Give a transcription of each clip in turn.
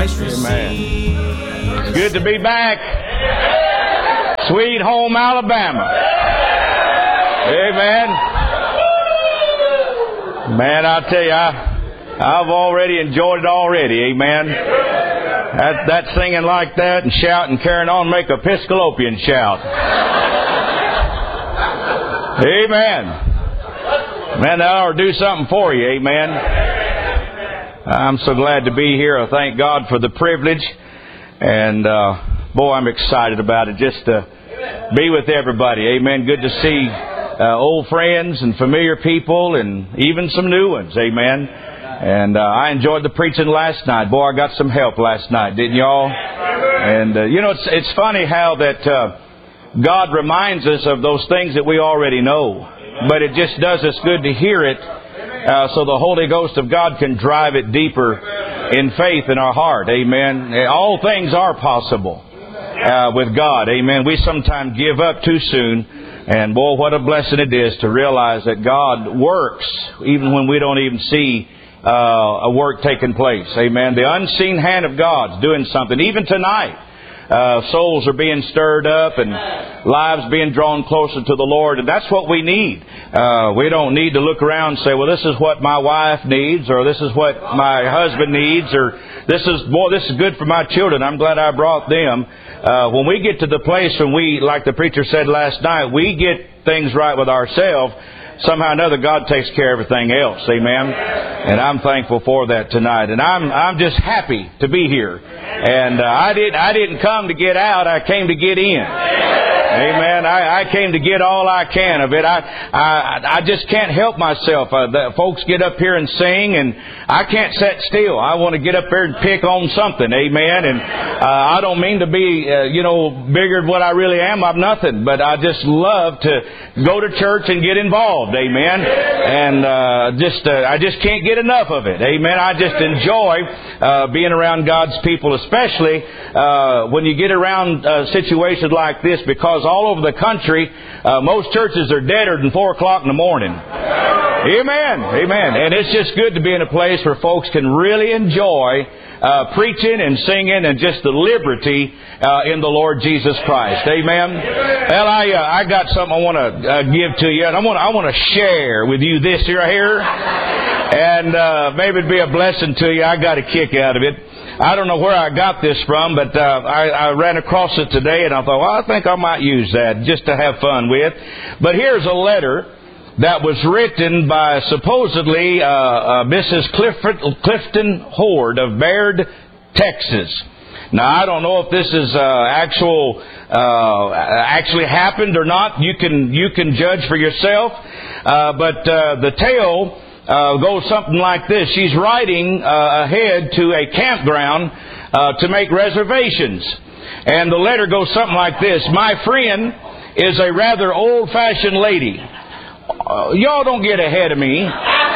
Christ received. Amen. It's good to be back. Sweet home Alabama. Amen. Man, I tell you, I've already enjoyed it already. Amen. That singing like that and shouting, carrying on, make a Episcopalian shout. Amen. Man, that ought to do something for you. Amen. I'm so glad to be here. I thank God for the privilege. And, boy, I'm excited about it just to be with everybody. Amen. Good to see old friends and familiar people and even some new ones. Amen. And I enjoyed the preaching last night. Boy, I got some help last night, didn't y'all? And, it's funny how that God reminds us of those things that we already know. But it just does us good to hear it so the Holy Ghost of God can drive it deeper in faith in our heart. Amen. All things are possible with God. Amen. We sometimes give up too soon. And boy, what a blessing it is to realize that God works even when we don't even see a work taking place. Amen. The unseen hand of God's doing something. Even tonight, souls are being stirred up and lives being drawn closer to the Lord. And that's what we need. We don't need to look around and say, well, this is what my wife needs, or this is what my husband needs, or this is good for my children. I'm glad I brought them. When we get to the place when we, like the preacher said last night, we get things right with ourselves, somehow or another God takes care of everything else. Amen. And I'm thankful for that tonight. And I'm just happy to be here. And I didn't come to get out, I came to get in. Amen. I came to get all I can of it. I just can't help myself. The folks get up here and sing, and I can't sit still. I want to get up there and pick on something. Amen. And I don't mean to be, bigger than what I really am. I'm nothing. But I just love to go to church and get involved. Amen. And I just can't get enough of it. Amen. I just enjoy being around God's people, especially when you get around situations like this, because all over the country, most churches are deader than 4 o'clock in the morning. Amen. Amen. And it's just good to be in a place where folks can really enjoy preaching and singing and just the liberty in the Lord Jesus Christ. Amen. Well, I got something I want to give to you, and I want to share with you this right here, and maybe it'd be a blessing to you. I got a kick out of it. I don't know where I got this from, but I ran across it today, and I thought, well, I think I might use that just to have fun with. But here's a letter that was written by supposedly Mrs. Clifton Horde of Baird, Texas. Now, I don't know if this is actually happened or not. You can judge for yourself. But the tale goes something like this. She's writing ahead to a campground to make reservations. And the letter goes something like this. My friend is a rather old-fashioned lady. Y'all don't get ahead of me.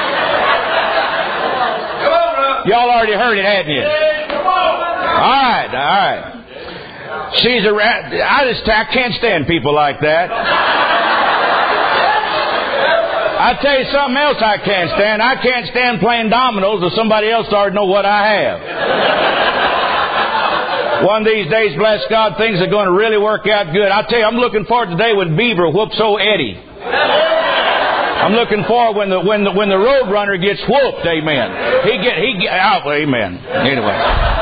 Y'all already heard it, hadn't you? All right. I can't stand people like that. I tell you something else I can't stand. I can't stand playing dominoes with somebody else already know what I have. One of these days, bless God, things are going to really work out good. I tell you, I'm looking forward to the day when Beaver whoops old Eddie. I'm looking forward when the road runner gets whooped. Amen. He get out. Amen. Anyway,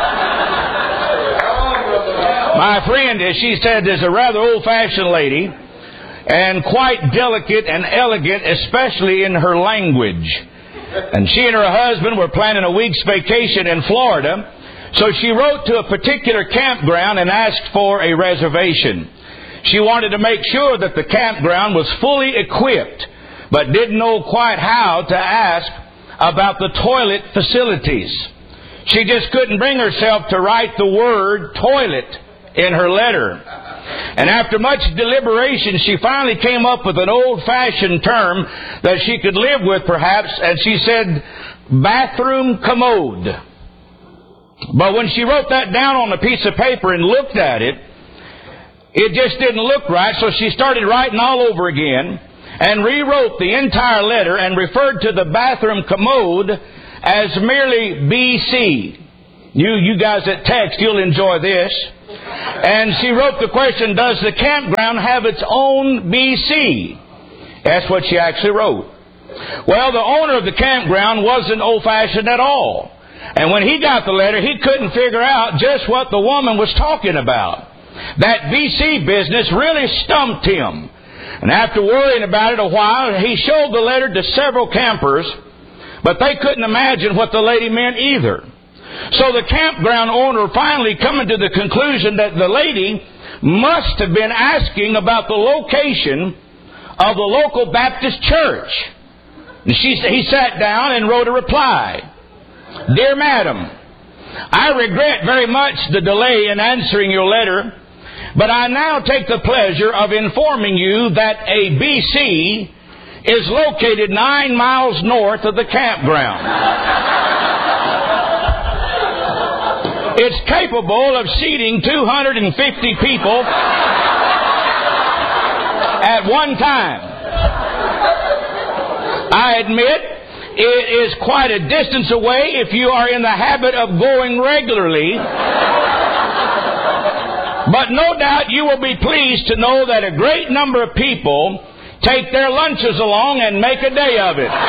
my friend, as she said, is a rather old-fashioned lady, and quite delicate and elegant, especially in her language. And she and her husband were planning a week's vacation in Florida, so she wrote to a particular campground and asked for a reservation. She wanted to make sure that the campground was fully equipped, but didn't know quite how to ask about the toilet facilities. She just couldn't bring herself to write the word toilet in her letter. And after much deliberation, she finally came up with an old-fashioned term that she could live with, perhaps, and she said, bathroom commode. But when she wrote that down on a piece of paper and looked at it, it just didn't look right, so she started writing all over again and rewrote the entire letter and referred to the bathroom commode as merely BC. You guys that text, you'll enjoy this. And she wrote the question, does the campground have its own BC? That's what she actually wrote. Well, the owner of the campground wasn't old-fashioned at all. And when he got the letter, he couldn't figure out just what the woman was talking about. That BC business really stumped him. And after worrying about it a while, he showed the letter to several campers, but they couldn't imagine what the lady meant either. So the campground owner finally coming to the conclusion that the lady must have been asking about the location of the local Baptist church. And he sat down and wrote a reply. Dear Madam, I regret very much the delay in answering your letter, but I now take the pleasure of informing you that a BC is located 9 miles north of the campground. It's capable of seating 250 people at one time. I admit it is quite a distance away if you are in the habit of going regularly. But no doubt you will be pleased to know that a great number of people take their lunches along and make a day of it.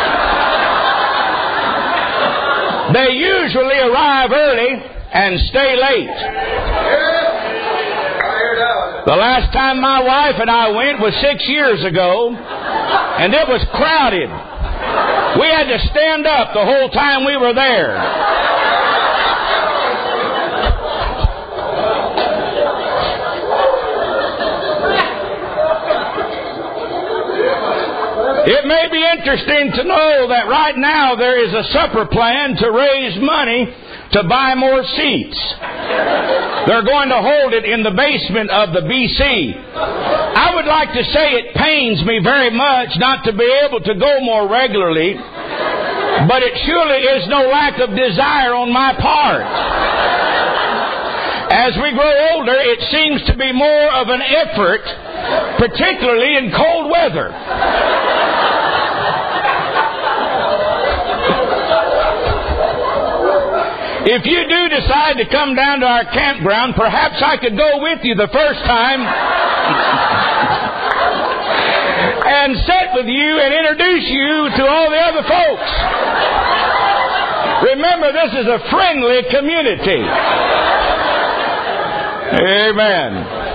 They usually arrive early and stay late. The last time my wife and I went was 6 years ago, and it was crowded. We had to stand up the whole time we were there. It may be interesting to know that right now there is a supper plan to raise money to buy more seats. They're going to hold it in the basement of the BC. I would like to say it pains me very much not to be able to go more regularly, but it surely is no lack of desire on my part. As we grow older, it seems to be more of an effort, particularly in cold weather. If you do decide to come down to our campground, perhaps I could go with you the first time and sit with you and introduce you to all the other folks. Remember, this is a friendly community. Amen.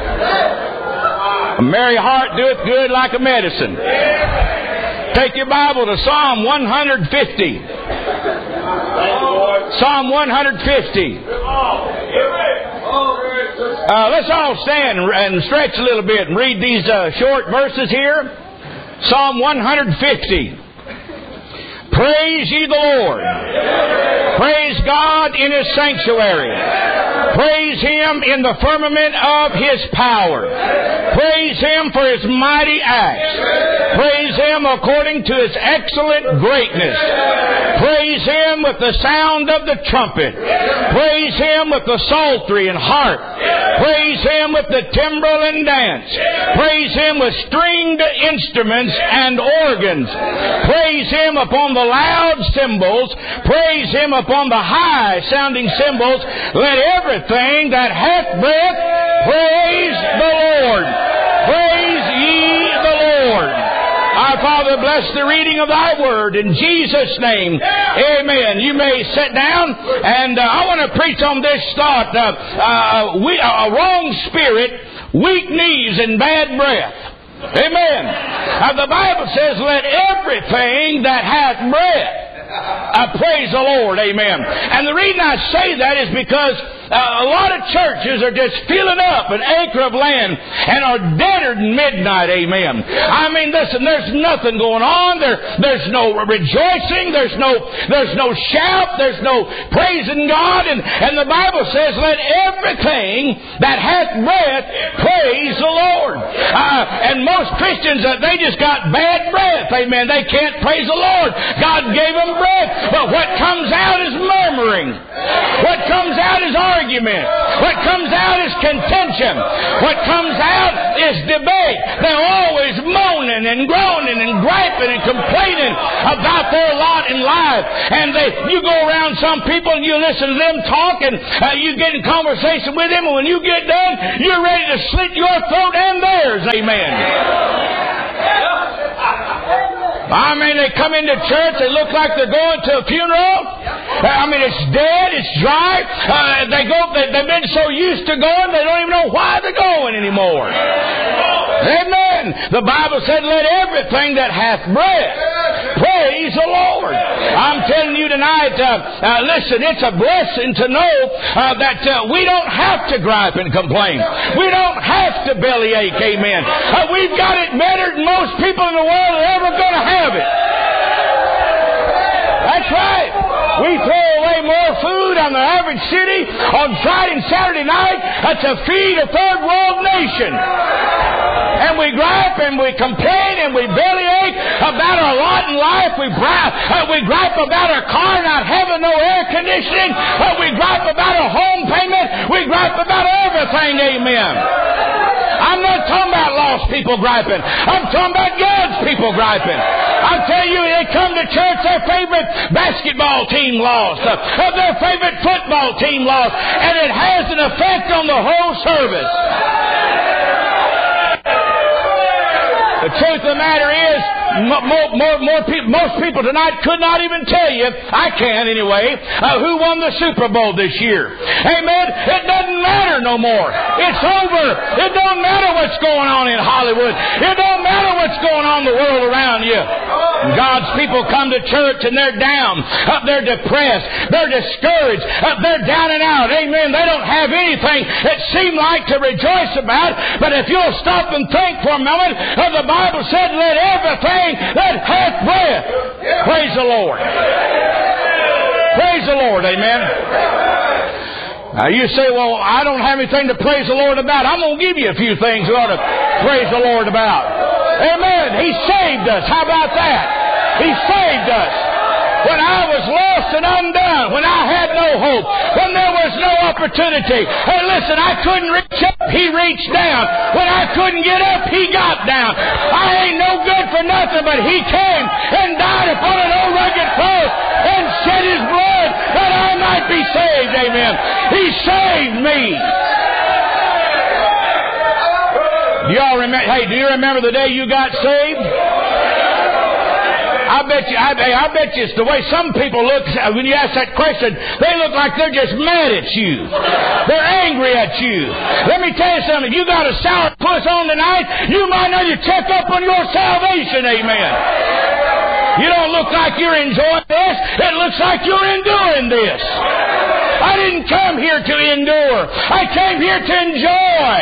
A merry heart doeth good like a medicine. Take your Bible to Psalm 150. Psalm 150. Let's all stand and stretch a little bit and read these short verses here. Psalm 150. Praise ye the Lord. Praise God in His sanctuary. Praise Him in the firmament of His power. Praise Him for His mighty acts. Praise Him according to His excellent greatness. Praise Him with the sound of the trumpet. Praise Him with the psaltery and harp. Praise Him with the timbrel and dance. Praise Him with stringed instruments and organs. Praise Him upon the loud cymbals. Praise Him upon the high sounding cymbals. Let everything that hath breath praise the Lord. Praise ye the Lord. Our Father, bless the reading of Thy Word in Jesus' name. Amen. You may sit down, and I want to preach on this thought. A wrong spirit, weak knees, and bad breath. Amen. The Bible says, let everything that hath breath praise the Lord. Amen. And the reason I say that is because a lot of churches are just filling up an acre of land and are deader than midnight. Amen. I mean, listen, there's nothing going on. There's no rejoicing. There's no shout. There's no praising God. And the Bible says, let everything that hath breath praise the Lord. And most Christians, they just got bad breath. Amen. They can't praise the Lord. God gave them breath. But what comes out is murmuring. What comes out is argument. What comes out is contention. What comes out is debate. They're always moaning and groaning and griping and complaining about their lot in life. And you go around some people and you listen to them talk, and you get in conversation with them, and when you get done, you're ready to slit your throat and theirs. Amen. I mean, they come into church, they look like they're going to a funeral. I mean, it's dead, it's dry. They've been so used to going, they don't even know why they're going anymore. Amen. The Bible said, let everything that hath breath praise the Lord. I'm telling you tonight, listen, it's a blessing to know that we don't have to gripe and complain. We don't have to bellyache, amen. We've got it better than most people in the world are ever going to have it. That's right. We throw away more food on the average city on Friday and Saturday night to feed a third world nation. And we gripe and we complain and we bellyache about our lot in life. We gripe about our car not having no air conditioning. We gripe about our home payment. We gripe about everything, amen. I'm not talking about lost people griping. I'm talking about God's people griping. I tell you, they come to church, their favorite basketball team lost, their favorite football team lost, and it has an effect on the whole service. The truth of the matter is, most people tonight could not even tell you, I can anyway, who won the Super Bowl this year. Amen? It doesn't matter no more. It's over. It don't matter what's going on in Hollywood. It don't matter what's going on in the world around you. God's people come to church and they're down. They're depressed. They're discouraged. They're down and out. Amen. They don't have anything that seem like to rejoice about. But if you'll stop and think for a moment, the Bible said, let everything that hath breath praise the Lord. Praise the Lord. Amen. Now you say, well, I don't have anything to praise the Lord about. I'm going to give you a few things we ought to praise the Lord about. Amen. He saved us. How about that? He saved us. When I was lost and undone, when I had no hope, when there was no opportunity. Hey, listen, I couldn't reach up, He reached down. When I couldn't get up, He got down. I ain't no good for nothing, but He came and died upon an old rugged cross and shed His blood that I might be saved. Amen. He saved me. Do y'all remember? Hey, do you remember the day you got saved? I bet you it's the way some people look when you ask that question. They look like they're just mad at you. They're angry at you. Let me tell you something. If you got a sour puss on tonight, you might need to check up on your salvation. Amen. You don't look like you're enjoying this. It looks like you're enduring this. I didn't come here to endure. I came here to enjoy.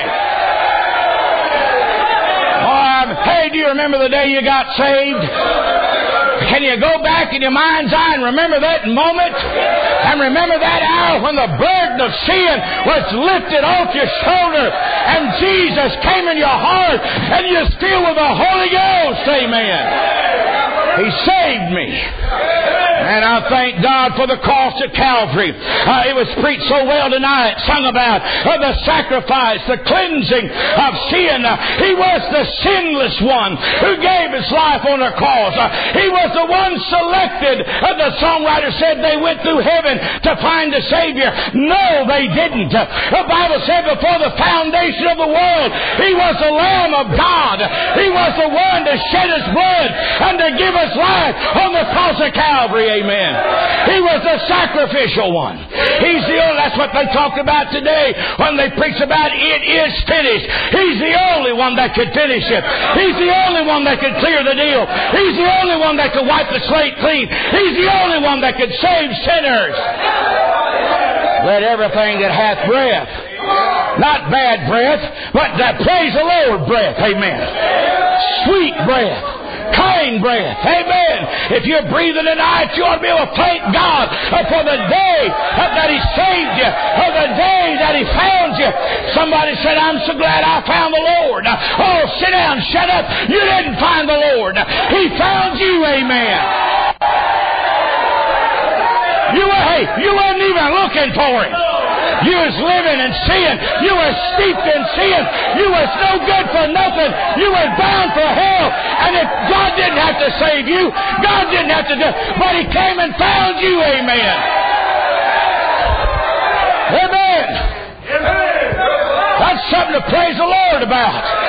Hey, do you remember the day you got saved? Can you go back in your mind's eye and remember that moment? And remember that hour when the burden of sin was lifted off your shoulder and Jesus came in your heart and you're filled with the Holy Ghost. Amen. He saved me. And I thank God for the cross at Calvary. It was preached so well tonight, sung about the sacrifice, the cleansing of sin. He was the sinless one who gave His life on the cross. He was the one selected. The songwriter said they went through heaven to find a Savior. No, they didn't. The Bible said before the foundation of the world, He was the Lamb of God. He was the one to shed His blood and to give us life on the cross of Calvary. Amen. He was the sacrificial one. He's the only, that's what they talked about today when they preach about it is finished. He's the only one that could finish it. He's the only one that could clear the deal. He's the only one that could wipe the slate clean. He's the only one that could save sinners. Let everything that hath breath, not bad breath, but that praise the Lord breath. Amen. Sweet breath. Kind breath. Amen. If you're breathing tonight, you ought to be able to thank God for the day that He saved you, for the day that He found you. Somebody said, I'm so glad I found the Lord. Oh, sit down, shut up. You didn't find the Lord. He found you. Amen. You weren't even looking for Him. You was living in sin. You was steeped in sin. You was no good for nothing. You was bound for hell. And if God didn't have to save you, God didn't have to do it, but He came and found you. Amen. Amen. That's something to praise the Lord about.